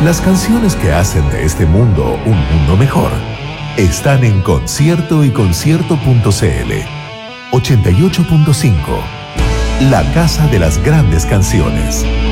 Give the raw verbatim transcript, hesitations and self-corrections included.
Las canciones que hacen de este mundo un mundo mejor están en Concierto y Concierto punto cl. ochenta y ocho punto cinco. La casa de las grandes canciones.